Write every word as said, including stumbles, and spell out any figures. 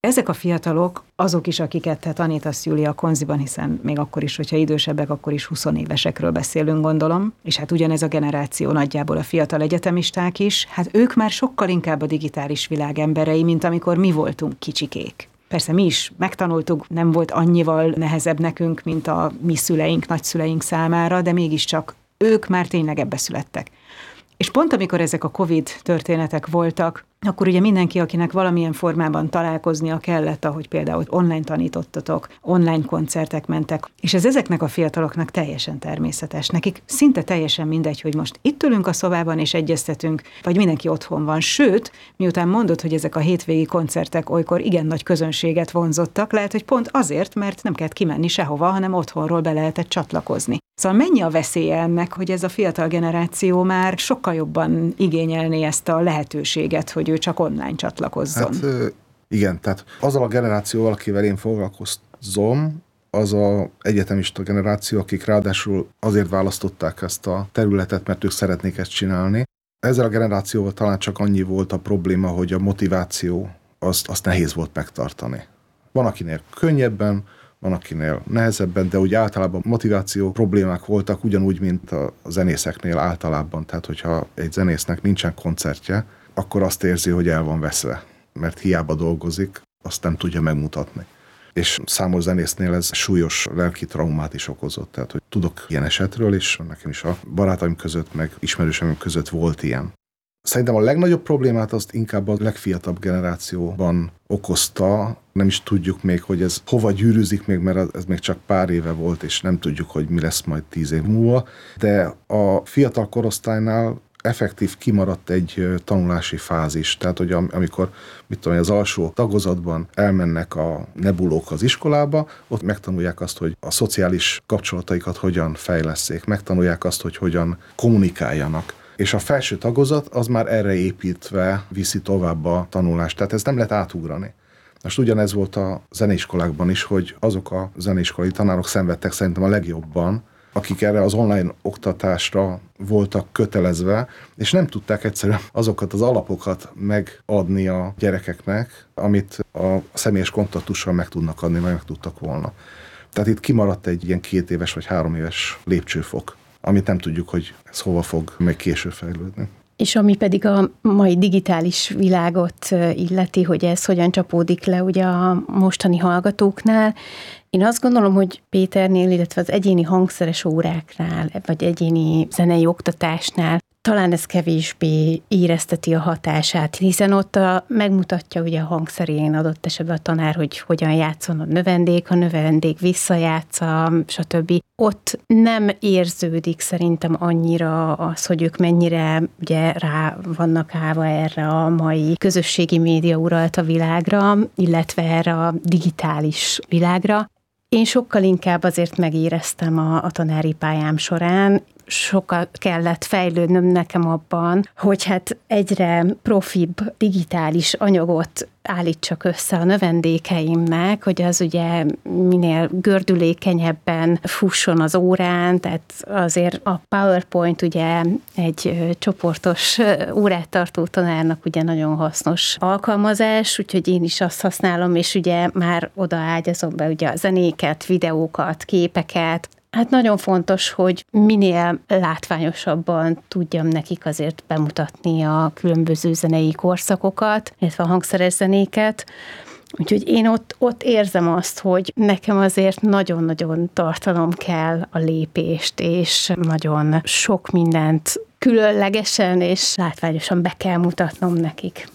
Ezek a fiatalok azok is, akiket te tanítasz, Júlia, a konziban, hiszen még akkor is, hogyha idősebbek, akkor is huszonévesekről beszélünk, gondolom, és hát ugyanez a generáció nagyjából a fiatal egyetemisták is, hát ők már sokkal inkább a digitális világ emberei, mint amikor mi voltunk kicsikék. Persze mi is megtanultuk, nem volt annyival nehezebb nekünk, mint a mi szüleink, nagyszüleink számára, de mégiscsak ők már tényleg ebbe születtek. És pont amikor ezek a Covid történetek voltak, akkor ugye mindenki, akinek valamilyen formában találkoznia kellett, ahogy például online tanítottatok, online koncertek mentek, és ez ezeknek a fiataloknak teljesen természetes. Nekik szinte teljesen mindegy, hogy most itt ülünk a szobában és egyeztetünk, vagy mindenki otthon van. Sőt, miután mondod, hogy ezek a hétvégi koncertek olykor igen nagy közönséget vonzottak, lehet, hogy pont azért, mert nem kellett kimenni sehova, hanem otthonról be lehetett csatlakozni. Szóval mennyi a veszélye ennek, hogy ez a fiatal generáció már sokkal jobban igényelné ezt a lehetőséget, hogy ő csak online csatlakozzon? Hát igen, tehát azzal a generációval, akivel én foglalkozom, az a egyetemista generáció, akik ráadásul azért választották ezt a területet, mert ők szeretnék ezt csinálni. Ezzel a generációval talán csak annyi volt a probléma, hogy a motiváció, azt, azt nehéz volt megtartani. Van, akinél könnyebben, van, akinél nehezebben, de úgy általában motiváció problémák voltak, ugyanúgy, mint a zenészeknél általában. Tehát, hogyha egy zenésznek nincsen koncertje, akkor azt érzi, hogy el van veszve, mert hiába dolgozik, azt nem tudja megmutatni. És számos zenésznél ez súlyos lelki traumát is okozott. Tehát, hogy tudok ilyen esetről, és nekem is a barátaim között, meg ismerőseim között volt ilyen. Szerintem a legnagyobb problémát azt inkább a legfiatalabb generációban okozta. Nem is tudjuk még, hogy ez hova gyűrűzik még, mert ez még csak pár éve volt, és nem tudjuk, hogy mi lesz majd tíz év múlva. De a fiatal korosztálynál effektív kimaradt egy tanulási fázis. Tehát, hogy amikor, mit tudom, az alsó tagozatban elmennek a nebulók az iskolába, ott megtanulják azt, hogy a szociális kapcsolataikat hogyan fejlesszék, megtanulják azt, hogy hogyan kommunikáljanak. És a felső tagozat az már erre építve viszi tovább a tanulást. Tehát ezt nem lehet átugrani. Most ugyanez volt a zeneiskolákban is, hogy azok a zeneiskolai tanárok szenvedtek szerintem a legjobban, akik erre az online oktatásra voltak kötelezve, és nem tudták egyszerűen azokat az alapokat megadni a gyerekeknek, amit a személyes kontaktussal meg tudnak adni, vagy meg tudtak volna. Tehát itt kimaradt egy ilyen két éves vagy három éves lépcsőfok, amit nem tudjuk, hogy ez hova fog meg később fejlődni. És ami pedig a mai digitális világot illeti, hogy ez hogyan csapódik le ugye a mostani hallgatóknál, én azt gondolom, hogy Péternél, illetve az egyéni hangszeres óráknál, vagy egyéni zenei oktatásnál talán ez kevésbé érezteti a hatását, hiszen ott a, megmutatja ugye a hangszerén adott esetben a tanár, hogy hogyan játszon a növendék, a növendék visszajátsza, stb. Ott nem érződik szerintem annyira az, hogy ők mennyire ugye rá vannak állva erre a mai közösségi média uralta világra, illetve erre a digitális világra. Én sokkal inkább azért megéreztem a, a tanári pályám során, sokkal kellett fejlődnöm nekem abban, hogy hát egyre profibb digitális anyagot állítsak össze a növendékeimnek, hogy az ugye minél gördülékenyebben fusson az órán, tehát azért a PowerPoint ugye egy csoportos órát tartó tanárnak ugye nagyon hasznos alkalmazás, úgyhogy én is azt használom, és ugye már odaágyazom be ugye a zenéket, videókat, képeket. Hát nagyon fontos, hogy minél látványosabban tudjam nekik azért bemutatni a különböző zenei korszakokat, illetve a hangszeres zenéket. Úgyhogy én ott, ott érzem azt, hogy nekem azért nagyon-nagyon tartanom kell a lépést, és nagyon sok mindent különlegesen és látványosan be kell mutatnom nekik.